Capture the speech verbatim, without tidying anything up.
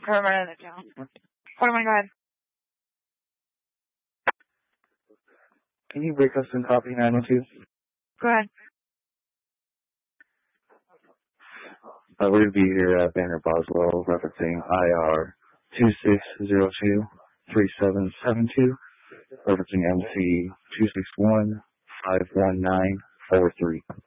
I'm writing it down. Hold on, go ahead. Can you break us in copy nine one two? Go ahead. Uh, we're going to be here at Banner Boswell referencing I R two six zero two three seven seven two, referencing M C two six one five one nine four three.